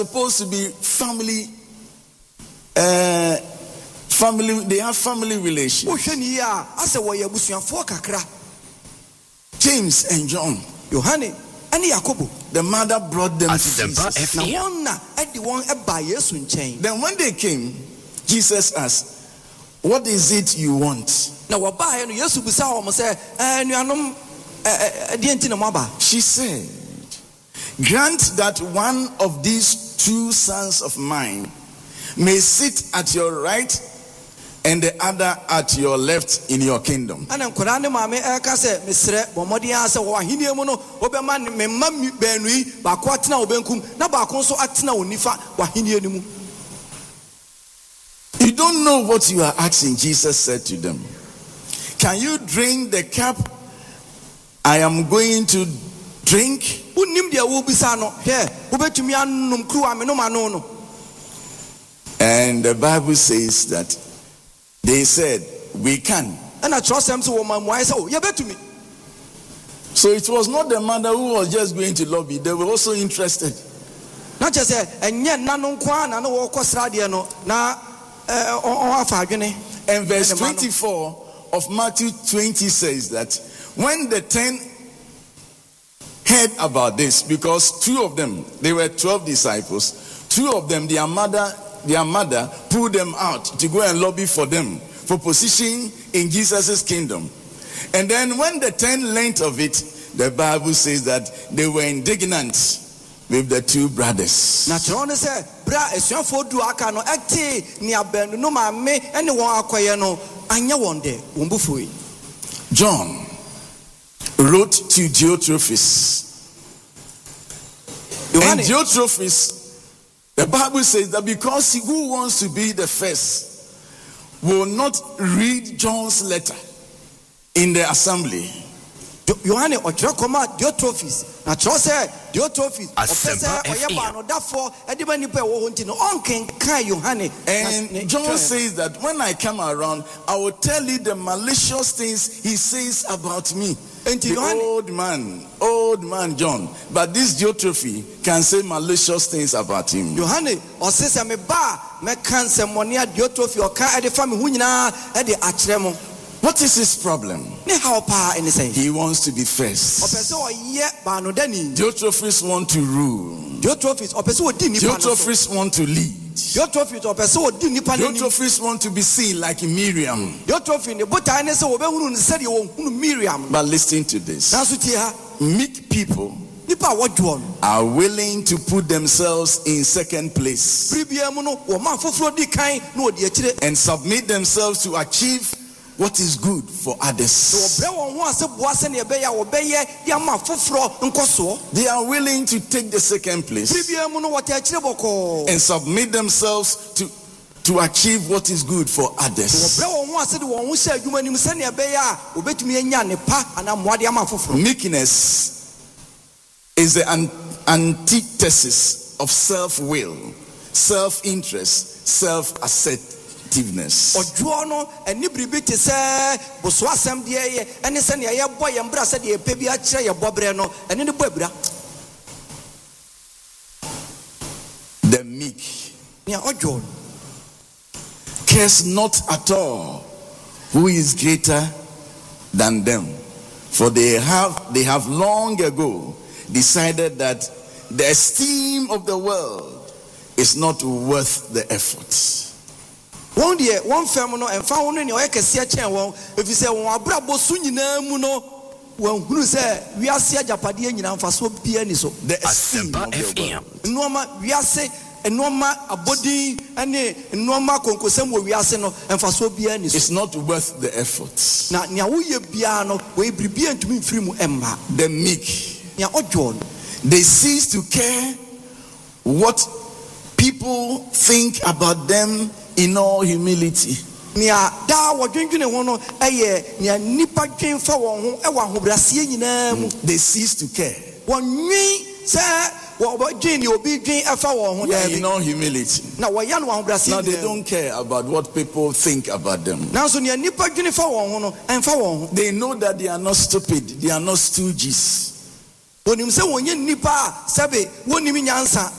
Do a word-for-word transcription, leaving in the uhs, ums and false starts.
supposed to be family, uh, family, they have family relations. James and John. The mother brought them to Jesus. Then when they came, Jesus asked, what is it you want? She said, grant that one of these two sons of mine may sit at your right and the other at your left in your kingdom. You don't know what you are asking, Jesus said to them. Can you drink the cup I am going to drink? And the Bible says that they said, we can. So it was not the mother who was just going to lobby, they were also interested. And verse twenty-four of Matthew twenty says that when the ten heard about this, because two of them, they were twelve disciples, two of them, their mother, their mother pulled them out to go and lobby for them for position in Jesus' kingdom. And then when the ten learned of it, the Bible says that they were indignant with the two brothers. John wrote to Diotrephes. And Diotrephes, the Bible says that because who wants to be the first will not read John's letter in the assembly. Yohane ochre koma Diotrephes na chro se Diotrephes opese oyeba no dafo ediba nipa e wo ho nti no onkenkan Yohane. And John says that when I come around I will tell you the malicious things he says about me. The old man, old man John, but this Diotrephes can say malicious things about him. Yohane osese me ba me kan semone a Diotrephes o ka e de fa me hu nyina e de akere mo. What is his problem? He wants to be first. Diotrephes want to rule. Diotrephes want to lead. Diotrephes want to be seen like Miriam. But listen to this. Meek people are willing to put themselves in second place and submit themselves to achieve what is good for others. They are willing to take the second place and submit themselves to, to achieve what is good for others. Meekness is the an- antithesis of self-will, self-interest, self-acceptance. Ojuono eni bribiti se boso asem de ye eni se ne ye boy ye mbra se de pe bi a kire ye bobre no eni ne boabira. The meek ne ojuono cares not at all who is greater than them, for they have they have long ago decided that the esteem of the world is not worth the effort. One day, one family and found in your Ekasia channel. If you say, one brabo sunyina muno, one who say, we are Sia Japadian in Faso Pianiso, the esteem of the world. Norma, we are say, and Norma a body and a Norma concussion where we are saying, and Faso Pianis. It's not worth the effort. Now, Nyauye piano, we be to me free Emma. The meek, they cease to care what people think about them. In all humility, they cease to care. Yeah, in all humility. Now they don't care about what people think about them. They know that they are not stupid, they are not stooges.